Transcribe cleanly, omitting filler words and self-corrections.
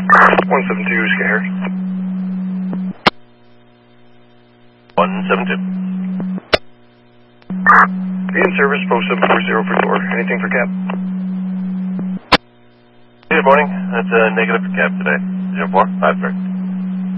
172, Sky Harris. 172. In service, post 740 for tour. Anything for Cap? Good morning. That's a negative for Cap today. 0453.